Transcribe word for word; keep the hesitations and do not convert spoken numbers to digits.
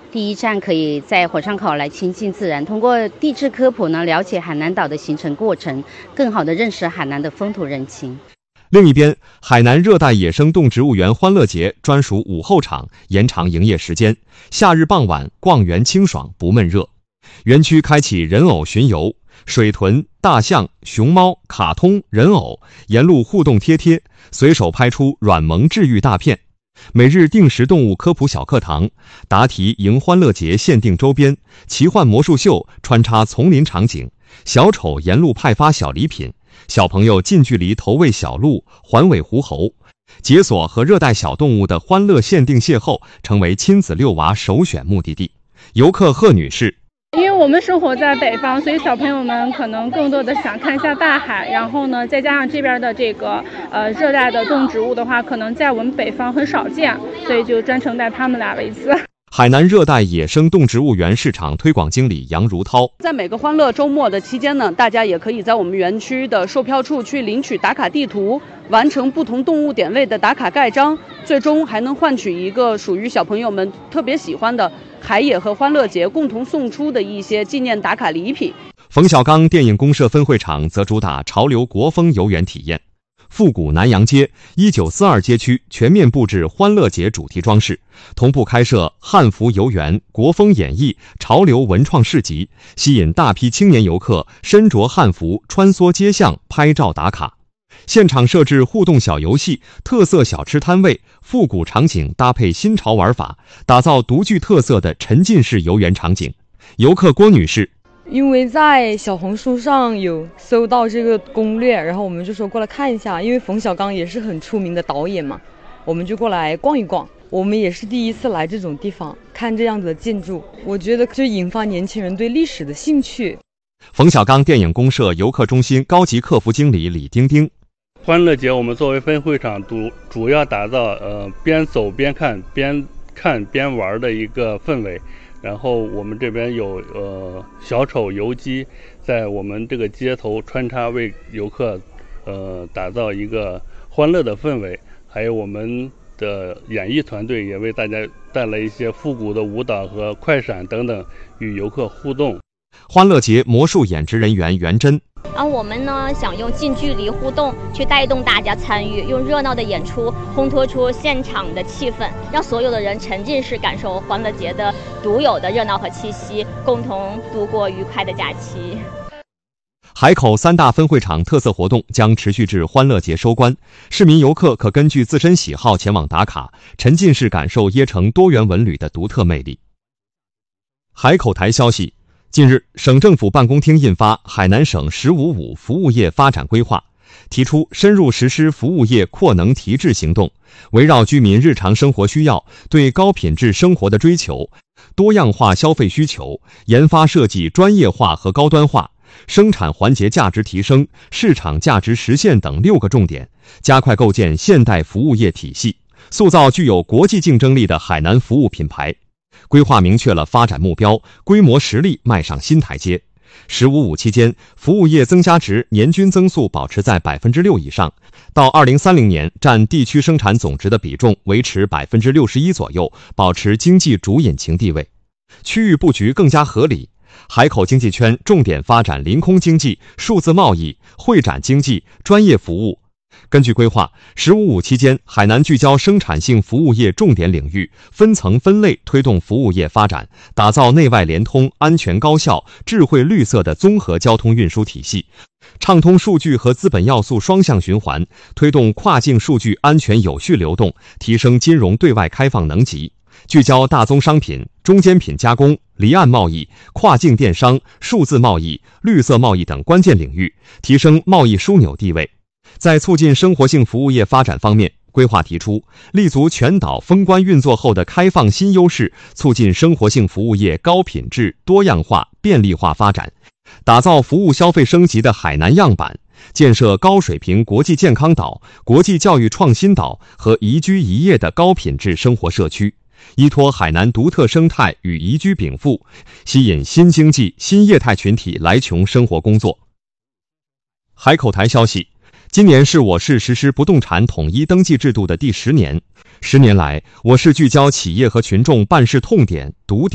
第一站可以在火山口来亲近自然，通过地质科普呢，了解海南岛的形成过程，更好地认识海南的风土人情。 另一边，海南热带野生动植物园欢乐节专属午后场延长营业时间，夏日傍晚逛园清爽不闷热。园区开启人偶巡游，水豚、大象、熊猫、卡通、人偶沿路互动贴贴，随手拍出软萌治愈大片。每日定时动物科普小课堂，答题迎欢乐节限定周边，奇幻魔术秀穿插丛林场景，小丑沿路派发小礼品，小朋友近距离投喂小鹿、环尾狐猴，解锁和热带小动物的欢乐限定邂逅，成为亲子遛娃首选目的地。游客贺女士。 因为我们生活在北方，所以小朋友们可能更多的想看一下大海，然后呢，再加上这边的这个呃热带的动植物的话，可能在我们北方很少见，所以就专程带他们来了一次。 海南热带野生动植物园市场推广经理杨如涛， 在每个欢乐周末的期间呢，大家也可以在我们园区的售票处去领取打卡地图，完成不同动物点位的打卡盖章，最终还能换取一个属于小朋友们特别喜欢的海野和欢乐节共同送出的一些纪念打卡礼品。 冯小刚电影公社分会场则主打潮流国风游园体验，复古南洋街、一九四二街区全面布置欢乐节主题装饰，同步开设汉服游园、国风演艺、潮流文创市集，吸引大批青年游客身着汉服穿梭街巷拍照打卡。现场设置互动小游戏、特色小吃摊位、复古场景搭配新潮玩法，打造独具特色的沉浸式游园场景。游客郭女士， 因为在小红书上有搜到这个攻略，然后我们就说过来看一下，因为冯小刚也是很出名的导演嘛，我们就过来逛一逛。我们也是第一次来这种地方看这样子的建筑，我觉得就引发年轻人对历史的兴趣。 冯小刚电影公社游客中心高级客服经理李丁丁， 欢乐节我们作为分会场主主要打造呃边走边看边看边玩的一个氛围，然后我们这边有呃小丑游击在我们这个街头穿插，为游客呃打造一个欢乐的氛围，还有我们的演艺团队也为大家带来一些复古的舞蹈和快闪等等，与游客互动。 欢乐节魔术演职人员袁真， 而我们呢，想用近距离互动去带动大家参与，用热闹的演出烘托出现场的气氛，让所有的人沉浸式感受欢乐节的独有的热闹和气息，共同度过愉快的假期。 海口三大分会场特色活动将持续至欢乐节收官，市民游客可根据自身喜好前往打卡，沉浸式感受椰城多元文旅的独特魅力。海口台消息，近日，省政府办公厅印发《海南省“十五五”服务业发展规划》，提出深入实施服务业扩能提质行动，围绕居民日常生活需要，对高品质生活的追求、多样化消费需求、研发设计专业化和高端化、生产环节价值提升、市场价值实现等六个重点，加快构建现代服务业体系，塑造具有国际竞争力的海南服务品牌。规划明确了发展目标，规模实力迈上新台阶。十五五期间，服务业增加值年均增速保持在百分之六以上，到二零三零年占地区生产总值的比重维持百分之六十一左右，保持经济主引擎地位。区域布局更加合理，海口经济圈重点发展临空经济、数字贸易、会展经济、专业服务。根据规划，十五五期间，海南聚焦生产性服务业重点领域，分层分类推动服务业发展，打造内外联通、安全高效、智慧绿色的综合交通运输体系，畅通数据和资本要素双向循环，推动跨境数据安全有序流动，提升金融对外开放能级。聚焦大宗商品、中间品加工、离岸贸易、跨境电商、数字贸易、绿色贸易等关键领域，提升贸易枢纽地位。在促进生活性服务业发展方面，规划提出立足全岛封关运作后的开放新优势，促进生活性服务业高品质、多样化、便利化发展，打造服务消费升级的海南样板，建设高水平国际健康岛、国际教育创新岛和宜居宜业的高品质生活社区，依托海南独特生态与宜居禀赋，吸引新经济、新业态群体来琼生活工作。海口台消息，今年是我市实施不动产统一登记制度的第十年。十年来，我市聚焦企业和群众办事痛点、堵点。